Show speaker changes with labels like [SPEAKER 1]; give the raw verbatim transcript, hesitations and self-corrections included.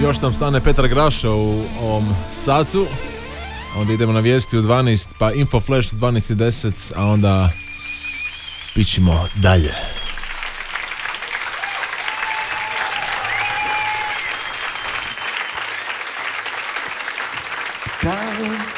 [SPEAKER 1] Još nam stane Petar Graša u ovom satu. Onda idemo na vijesti u dvanaest, pa Info Flash u dvanaest i deset, a onda pićimo dalje.
[SPEAKER 2] Time